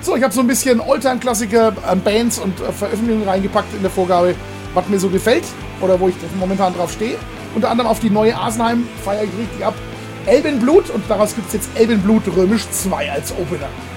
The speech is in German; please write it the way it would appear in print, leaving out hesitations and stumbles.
So, ich habe so ein bisschen Alltime-Klassiker, Bands und Veröffentlichungen reingepackt in der Vorgabe, was mir so gefällt oder wo ich momentan drauf stehe. Unter anderem auf die neue Arsenheim feiere ich richtig ab. Elbenblut, und daraus gibt es jetzt Elbenblut Römisch 2 als Opener.